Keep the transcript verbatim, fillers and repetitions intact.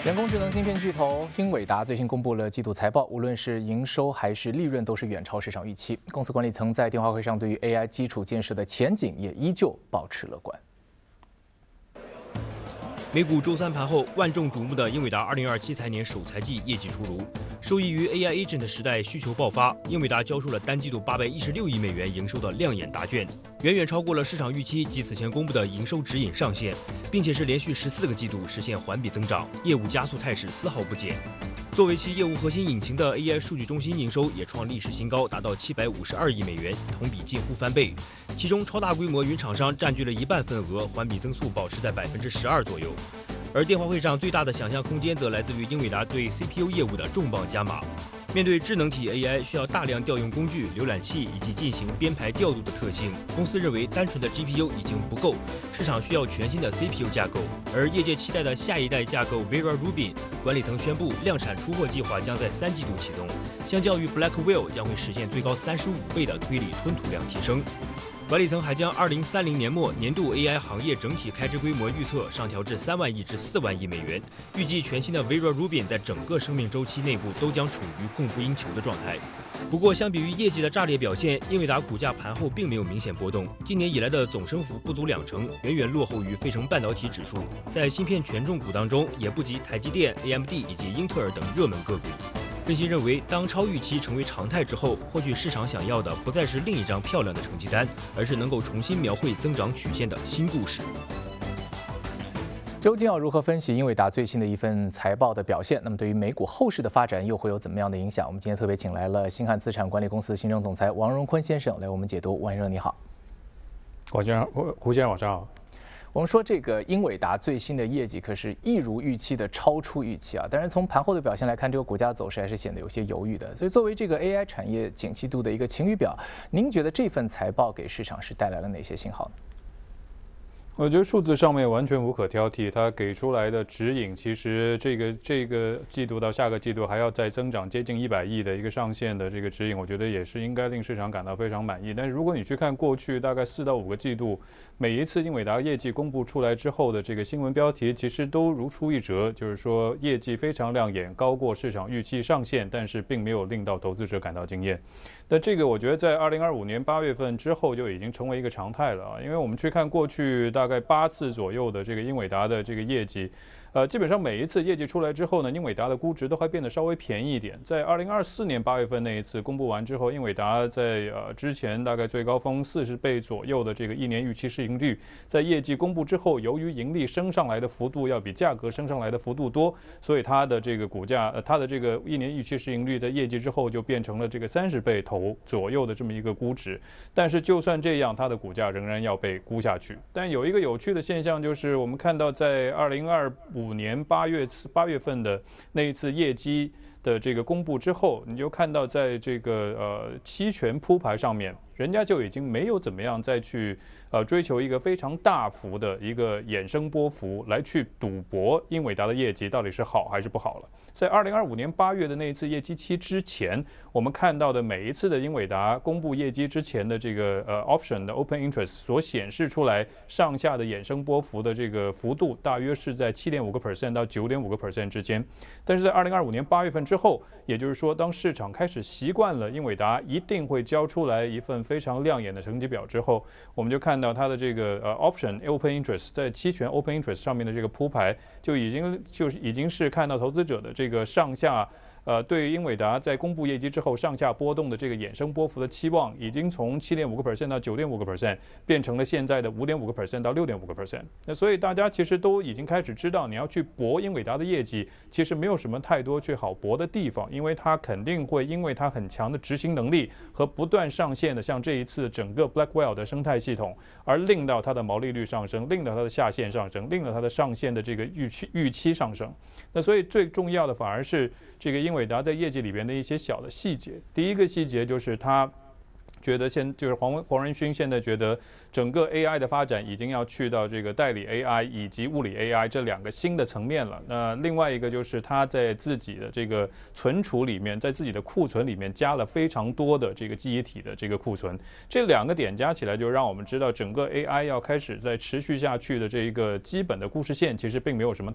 人工智能芯片巨头英伟达最新公布了季度财报，无论是营收还是利润，都是远超市场预期。公司管理层在电话会上对于 A I 基础建设的前景也依旧保持乐观。 美股周三盘后，万众瞩目的英伟达二零二七财年首财季业绩出炉。受益于 A I Agent 时代需求爆发，英伟达交出了单季度八百一十六亿美元营收的亮眼答卷，远远超过了市场预期及此前公布的营收指引上限，并且是连续十四个季度实现环比增长，业务加速态势丝毫不减。作为其业务核心引擎的 A I 数据中心营收也创历史新高，达到七百五十二亿美元，同比近乎翻倍。其中超大规模云厂商占据了一半份额，环比增速保持在百分之十二左右。而电话会上最大的想象空间则来自于英伟达对 C P U 业务的重磅加码。面对智能体 A I 需要大量调用工具、浏览器以及进行编排调度的特性，公司认为单纯的 G P U 已经不够，市场需要全新的 C P U 架构。而业界期待的下一代架构 Vera Rubin， 管理层宣布量产出货计划将在三季度启动，相较于 Blackwell 将会实现最高三十五倍的推理吞吐量提升。管理层还将二零三零年末年度 A I 行业整体开支规模预测上调至三万亿至四万亿美元，预计全新的 Vera Rubin 在整个生命周期内部都将处于供不应求的状态。不过，相比于业绩的炸裂表现，英伟达股价盘后并没有明显波动，今年以来的总升幅不足两成，远远落后于费城半导体指数，在芯片权重股当中也不及台积电、A M D 以及英特尔等热门个股。分析认为，当超预期成为常态之后，或许市场想要的不再是另一张漂亮的成绩单，而是能够重新描绘增长曲线的新故事。 究竟要如何分析英伟达最新的一份财报的表现？那么对于美股后市的发展又会有怎么样的影响？我们今天特别请来了星汉资产管理公司行政总裁王荣坤先生来我们解读。王先生你好。 王先生，胡先生晚上好。 我们说这个英伟达最新的业绩可是一如预期的超出预期啊，但是从盘后的表现来看，这个股价走势还是显得有些犹豫的。所以作为这个 A I 产业景气度的一个晴雨表，您觉得这份财报给市场是带来了哪些信号呢？ 我觉得数字上面完全无可挑剔，它给出来的指引，其实这个这个季度到下个季度还要再增长接近一百亿的一个上限的这个指引，我觉得也是应该令市场感到非常满意。但是如果你去看过去大概四到五个季度，每一次英伟达业绩公布出来之后的这个新闻标题，其实都如出一辙，就是说业绩非常亮眼，高过市场预期上限，但是并没有令到投资者感到惊艳。那这个我觉得在二零二五年八月份之后就已经成为一个常态了啊，因为我们去看过去大概八次左右的这个英伟达的这个业绩。呃，基本上每一次业绩出来之后呢，英伟达的估值都还变得稍微便宜一点。在二零二四年八月份那一次公布完之后，英伟达在呃之前大概最高峰四十倍左右的这个一年预期市盈率，在业绩公布之后，由于盈利升上来的幅度要比价格升上来的幅度多，所以它的这个股价，呃，它的这个一年预期市盈率在业绩之后就变成了这个三十倍头左右的这么一个估值。但是就算这样，它的股价仍然要被估下去。但有一个有趣的现象就是，我们看到在二零二五年八月八月份的那一次业绩的这个公布之后，你就看到在这个呃期权铺排上面，人家就已经没有怎么样再去呃追求一个非常大幅的一个衍生波幅来去赌博英伟达的业绩到底是好还是不好了。在二零二五年八月的那一次业绩期之前，我们看到的每一次的英伟达公布业绩之前的这个呃 option 的 open interest 所显示出来上下的衍生波幅的这个幅度，大约是在七点五个 percent 到九点五个 percent 之间。但是在二零二五年八月份之后，也就是说，当市场开始习惯了英伟达一定会交出来一份非常亮眼的成绩表之后，我们就看到它的这个呃 option open interest 在期权 open interest 上面的这个铺排，就已经就是已经是看到投资者的这个上下。呃，对于英伟达在公布业绩之后上下波动的这个衍生波幅的期望，已经从七点五个 percent 到九点五个 percent 变成了现在的五点五个 percent 到六点五个 percent。那所以大家其实都已经开始知道，你要去博英伟达的业绩，其实没有什么太多去好博的地方，因为它肯定会因为它很强的执行能力和不断上线的像这一次整个 Blackwell 的生态系统，而令到它的毛利率上升，令到它的下限上升，令到它的上限的这个预期预期上升。那所以最重要的反而是这个英伟达在业绩里边的一些小的细节。第一个细节就是它觉得现就是黄黄仁勋现在觉得整个 A I 的发展已经要去到这个代理 A I 以及物理 A I 这两个新的层面了。那另外一个就是他在自己的这个存储里面，在自己的库存里面加了非常多的这个记忆体的这个库存。这两个点加起来，就让我们知道整个 A I 要开始在持续下去的这一个基本的故事线，其实并没有什么